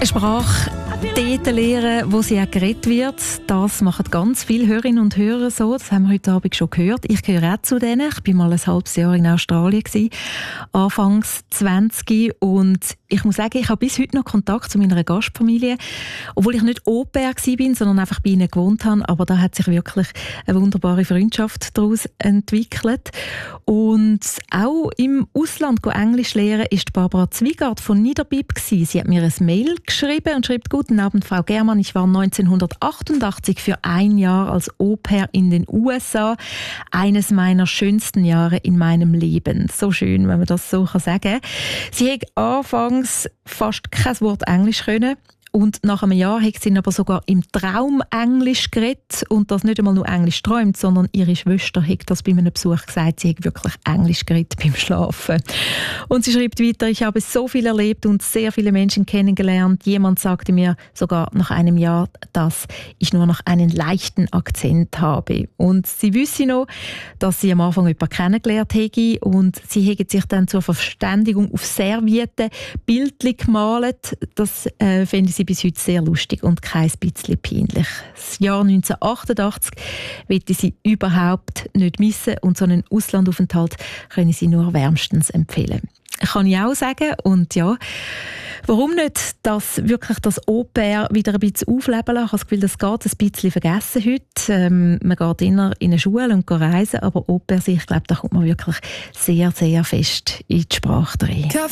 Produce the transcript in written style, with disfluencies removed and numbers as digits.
Eine Sprache dort lernen, wo sie auch geredet wird. Das machen ganz viele Hörerinnen und Hörer so. Das haben wir heute Abend schon gehört. Ich gehöre auch zu denen. Ich war mal ein halbes Jahr in Australien, anfangs 20. Und ich muss sagen, ich habe bis heute noch Kontakt zu meiner Gastfamilie. Obwohl ich nicht Au-pair war, sondern einfach bei ihnen gewohnt habe. Aber da hat sich wirklich eine wunderbare Freundschaft daraus entwickelt. Und auch im Ausland Englisch lernen ist Barbara Zwigart von Niederbipp gewesen. Sie hat mir ein Mail geschrieben und schreibt: Guten Abend, Frau Germann. Ich war 1988 für ein Jahr als Au-pair in den USA. Eines meiner schönsten Jahre in meinem Leben. So schön, wenn man das so sagen kann. Sie hat anfangs fast kein Wort Englisch können. Und nach einem Jahr hat sie aber sogar im Traum Englisch geredet. Und das nicht einmal nur Englisch träumt, sondern ihre Schwester hat das bei einem Besuch gesagt, sie hat wirklich Englisch geredet beim Schlafen. Und sie schreibt weiter: Ich habe so viel erlebt und sehr viele Menschen kennengelernt. Jemand sagte mir sogar nach einem Jahr, dass ich nur noch einen leichten Akzent habe. Und sie wüsste noch, dass sie am Anfang jemanden kennengelernt hätte. Und sie hätte sich dann zur Verständigung auf Servietten Bildchen gemalt. Das finde ich bis heute sehr lustig und kein bisschen peinlich. Das Jahr 1988 wollte sie überhaupt nicht missen und so einen Auslandaufenthalt können sie nur wärmstens empfehlen. Kann ich auch sagen. Und ja, warum nicht wirklich das Au-pair wieder ein bisschen aufleben lassen? Ich habe das Gefühl, das geht ein bisschen vergessen heute. Man geht immer in eine Schule und reisen, aber Au-pair, ich glaube, da kommt man wirklich sehr, sehr fest in die Sprache rein.